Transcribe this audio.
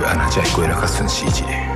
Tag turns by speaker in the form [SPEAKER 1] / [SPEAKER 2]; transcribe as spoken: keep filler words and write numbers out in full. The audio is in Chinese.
[SPEAKER 1] 安那才会过得较顺时一点。